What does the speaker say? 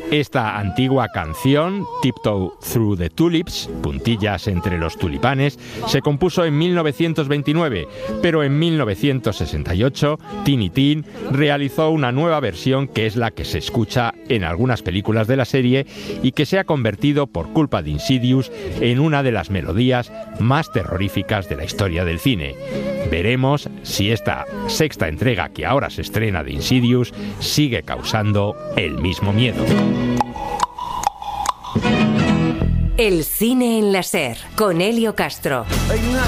Esta antigua canción, Tiptoe Through the Tulips, puntillas entre los tulipanes, se compuso en 1929, pero en 1968 Tiny Tim realizó una nueva versión que es la que se escucha en algunas películas de la serie y que se ha convertido, por culpa de Insidious, en una de las melodías más terroríficas de la historia del cine. Veremos si esta sexta entrega que ahora se estrena de Insidious sigue causando el mismo miedo. El cine en la SER, con Elio Castro. Hay una